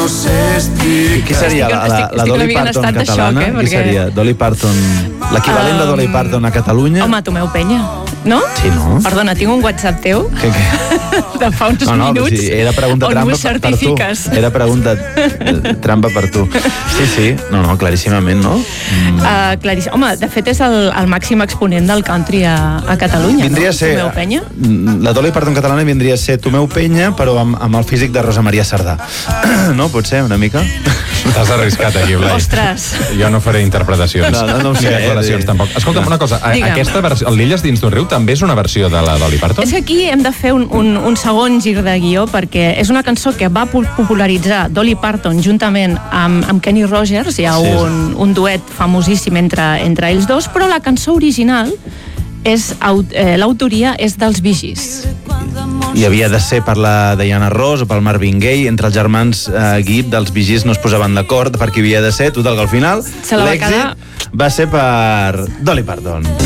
no sé explicar. Qui seria la Dolly Parton catalana? Qui seria? Dolly Parton, l'equivalent de Dolly Parton a Catalunya? Home, Tomeu Penya, no? Sí, no? Perdona, tinc un WhatsApp teu de fa uns minuts sí, era pregunta on m'ho trampa per tu. certifiques. Era pregunta trampa per tu. Sí. No, claríssimament, no? Claríssim. Home, de fet és el màxim exponent del country a Catalunya, Vindria a ser... Tomeu Penya? La Dolly Parton catalana vindria a ser Tomeu Penya, però amb el físic de Rosa Maria Sardà. No? Pot ser, una mica? T'has arriscat aquí, Blai. Ostres. Jo no faré interpretacions. No ho sé. Ni declaracions, tampoc. Escolta'm, una cosa. Digue'm. Aquesta versió, l'Illes dins d'un riu, també és una versió de la Dolly Parton? És que aquí hem de fer un segon gir de guió, perquè és una cançó que va popularitzar Dolly Parton juntament amb Kenny Rogers. Hi ha un duet famosíssim entre ells dos, però la cançó original l'autoria és dels Bee Gees. I havia de ser per la Diana Ross o pel Marvin Gaye. Entre els germans Gibb dels Bee Gees no es posaven d'acord per qui havia de ser. Total, que al final l'èxit va ser per Dolly Parton.